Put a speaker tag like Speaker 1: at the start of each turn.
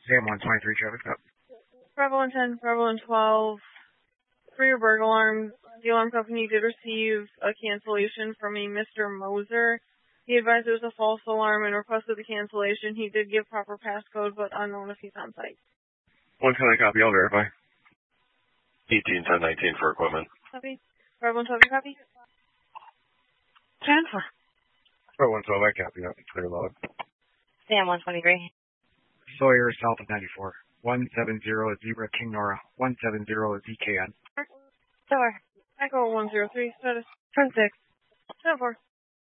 Speaker 1: Sam 123 traffic stop.
Speaker 2: Bravo 10, Bravo 12. For your burglar alarm, the alarm company did receive a cancellation from a Mr. Moser. He advised it was a false alarm and requested the cancellation. He did give proper passcode, but unknown if he's on site.
Speaker 1: 110, copy, I'll verify.
Speaker 3: 181019 for equipment.
Speaker 2: Copy. Bravo 12, copy.
Speaker 4: Transfer.
Speaker 1: Bravo 112, I copy, up, clear log.
Speaker 4: Sam 123.
Speaker 1: Sawyer, south of 94. 170 Zebra King Nora. 170 ZKN.
Speaker 4: Door.
Speaker 2: Echo 103, status.
Speaker 4: Front 6.
Speaker 2: 10-4.